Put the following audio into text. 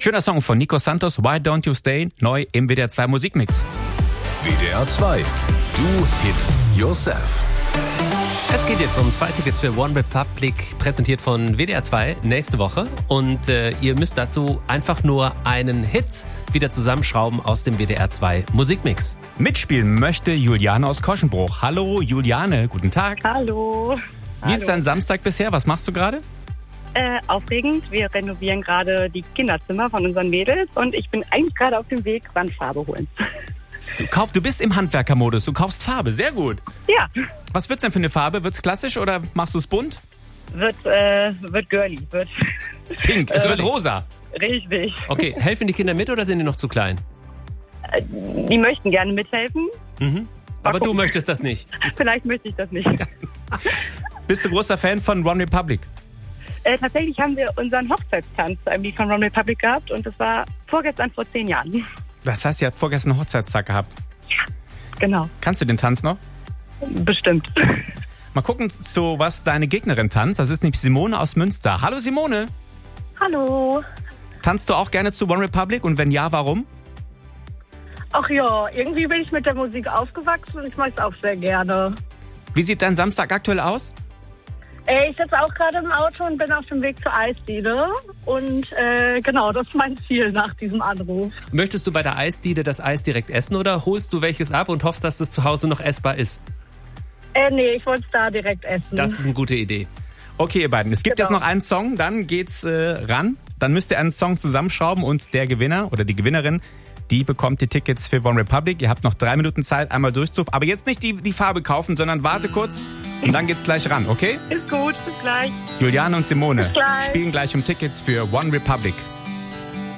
Schöner Song von Nico Santos, Why Don't You Stay, neu im WDR 2 Musikmix. WDR 2, Do Hit Yourself. Es geht jetzt um 2 Tickets für One Republic, präsentiert von WDR 2 nächste Woche. Und ihr müsst dazu einfach nur einen Hit wieder zusammenschrauben aus dem WDR 2 Musikmix. Mitspielen möchte Juliane aus Koschenbruch. Hallo Juliane, guten Tag. Hallo. Wie ist dein Samstag bisher? Was machst du gerade? Aufregend. Wir renovieren gerade die Kinderzimmer von unseren Mädels und ich bin eigentlich gerade auf dem Weg, Wandfarbe holen. Du bist im Handwerkermodus, du kaufst Farbe, sehr gut. Ja. Was wird's denn für eine Farbe? Wird's klassisch oder machst du es bunt? Wird girly. Wird pink, es wird rosa. Richtig. Okay, helfen die Kinder mit oder sind die noch zu klein? Die möchten gerne mithelfen. Aber du möchtest das nicht. Vielleicht möchte ich das nicht. Bist du großer Fan von One Republic? Tatsächlich haben wir unseren Hochzeitstanz zu einem Lied von One Republic gehabt und das war vorgestern vor 10 Jahren. Das heißt, ihr habt vorgestern einen Hochzeitstag gehabt. Ja, genau. Kannst du den Tanz noch? Bestimmt. Mal gucken, zu was deine Gegnerin tanzt. Das ist nämlich Simone aus Münster. Hallo Simone. Hallo. Tanzt du auch gerne zu One Republic und wenn ja, warum? Ach ja, irgendwie bin ich mit der Musik aufgewachsen und ich mag es auch sehr gerne. Wie sieht dein Samstag aktuell aus? Ich sitze auch gerade im Auto und bin auf dem Weg zur Eisdiele. Und genau, das ist mein Ziel nach diesem Anruf. Möchtest du bei der Eisdiele das Eis direkt essen oder holst du welches ab und hoffst, dass es zu Hause noch essbar ist? Nee, ich wollte es da direkt essen. Das ist eine gute Idee. Okay, ihr beiden, es gibt jetzt noch einen Song, dann geht's ran. Dann müsst ihr einen Song zusammenschrauben und der Gewinner oder die Gewinnerin, die bekommt die Tickets für One Republic. Ihr habt noch 3 Minuten Zeit, einmal durchzuführen. Aber jetzt nicht die Farbe kaufen, sondern warte kurz und dann geht's gleich ran, okay? Ist gut, bis gleich. Juliane und Simone Bis gleich. spielen gleich um Tickets für One Republic.